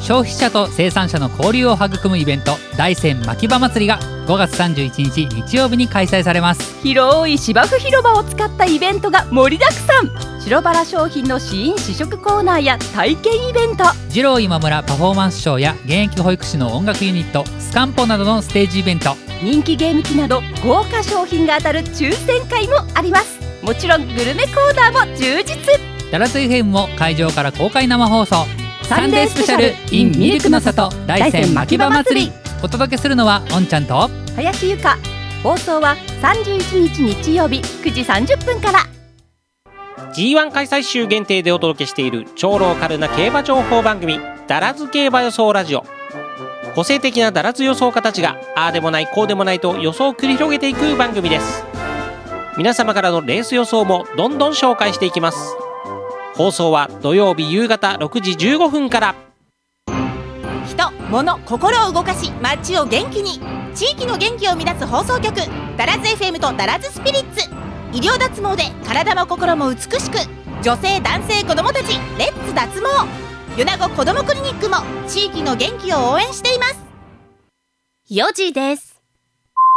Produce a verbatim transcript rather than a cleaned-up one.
消費者と生産者の交流を育むイベント、大山牧場祭りがごがつさんじゅういちにち日曜日に開催されます。 広い芝生広場を使ったイベントが盛りだくさん。白バラ商品の試飲試食コーナーや体験イベント、 二郎今村パフォーマンスショーや現役保育士の音楽ユニットスカンポなどのステージイベント、 人気ゲーム機など豪華商品が当たる抽選会もあります。もちろんグルメコーナーも充実。 ダラツ エフエム も会場から公開生放送、 サンデースペシャル in ミルクの里大山牧場祭り。 お届けするのはおんちゃんと林由香。放送はさんじゅういちにち日曜日くじさんじゅっぷんから。 ジーワン 開催週限定でお届けしている超ローカルな競馬情報番組、ダラズ競馬予想ラジオ。個性的なダラズ予想家たちがああでもないこうでもないと予想を繰り広げていく番組です。皆様からのレース予想もどんどん紹介していきます。放送は土曜日夕方ろくじじゅうごふんから。 人、物、心を動かし街を元気に、地域の元気を生み出す放送局、ダラズ エフエム とダラズスピリッツ。医療脱毛で体も心も美しく、女性男性子どもたちレッツ脱毛。米子こどもクリニックも地域の元気を応援しています。 よじです。